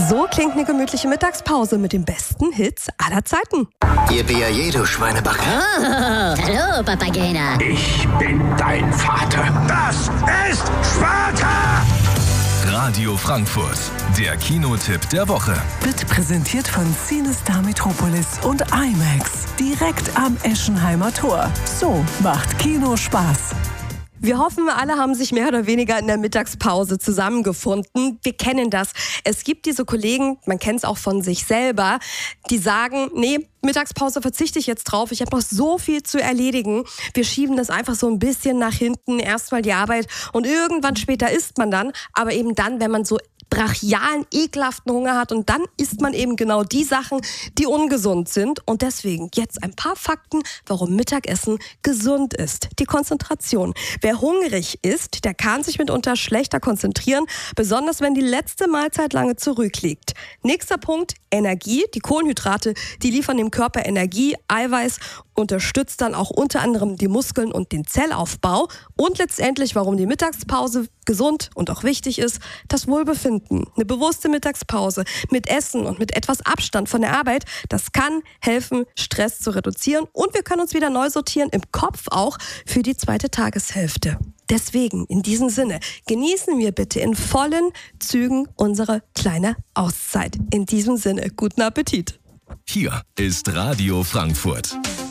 So klingt eine gemütliche Mittagspause mit den besten Hits aller Zeiten. Yippie, du Schweinebacke. Oh, hallo, Papagena. Ich bin dein Vater. Das ist Sparta! Radio Frankfurt, der Kinotipp der Woche. Wird präsentiert von CineStar Metropolis und IMAX. Direkt am Eschenheimer Tor. So macht Kino Spaß. Wir hoffen, alle haben sich mehr oder weniger in der Mittagspause zusammengefunden. Wir kennen das. Es gibt diese Kollegen, man kennt es auch von sich selber, die sagen, nee, Mittagspause verzichte ich jetzt drauf. Ich habe noch so viel zu erledigen. Wir schieben das einfach so ein bisschen nach hinten. Erstmal die Arbeit und irgendwann später isst man dann. Aber eben dann, wenn man so brachialen, ekelhaften Hunger hat, und dann isst man eben genau die Sachen, die ungesund sind. Und deswegen jetzt ein paar Fakten, warum Mittagessen gesund ist. Die Konzentration. Wer hungrig ist, der kann sich mitunter schlechter konzentrieren, besonders wenn die letzte Mahlzeit lange zurückliegt. Nächster Punkt, Energie. Die Kohlenhydrate, die liefern dem Körper Energie. Eiweiß unterstützt dann auch unter anderem die Muskeln und den Zellaufbau. Und letztendlich, warum die Mittagspause gesund und auch wichtig ist, das Wohlbefinden. Eine bewusste Mittagspause mit Essen und mit etwas Abstand von der Arbeit, das kann helfen, Stress zu reduzieren, und wir können uns wieder neu sortieren, im Kopf auch, für die zweite Tageshälfte. Deswegen, in diesem Sinne, genießen wir bitte in vollen Zügen unsere kleine Auszeit. In diesem Sinne, guten Appetit. Hier ist Radio Frankfurt.